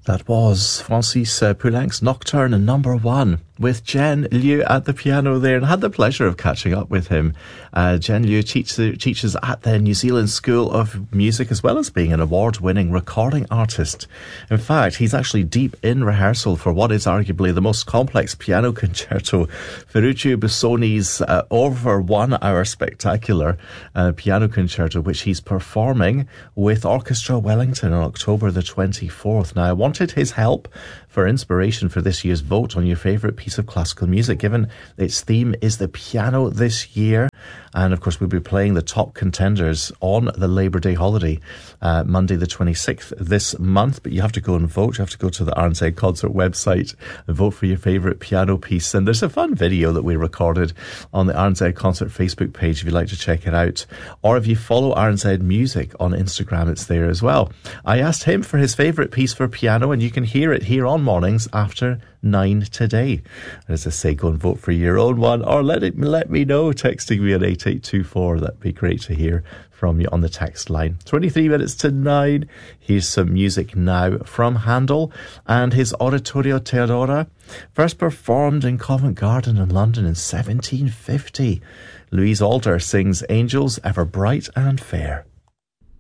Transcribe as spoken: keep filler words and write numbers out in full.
That was Francis uh, Poulenc's Nocturne number one, with Jen Liu at the piano there, and had the pleasure of catching up with him. Uh, Jen Liu teach, teaches at the New Zealand School of Music, as well as being an award-winning recording artist. In fact, he's actually deep in rehearsal for what is arguably the most complex piano concerto, Ferruccio Busoni's uh, over one-hour spectacular uh, piano concerto, which he's performing with Orchestra Wellington on October the twenty-fourth. Now, I wanted his help for inspiration for this year's vote on your favourite piece of classical music, given its theme is the piano this year. And of course, we'll be playing the top contenders on the Labour Day holiday, uh, Monday the twenty-sixth this month. But you have to go and vote. You have to go to the R N Z Concert website and vote for your favourite piano piece. And there's a fun video that we recorded on the R N Z Concert Facebook page if you'd like to check it out. Or if you follow R N Z Music on Instagram, it's there as well. I asked him for his favourite piece for piano, and you can hear it here on Mornings after nine today. As I say, go and vote for your own one, or let it let me know, texting me at eight eight two four. That'd be great to hear from you on the text line. twenty-three minutes to nine. Here's some music now from Handel and his Oratorio Teodora, first performed in Covent Garden in London in seventeen fifty. Louise Alder sings Angels Ever Bright and Fair.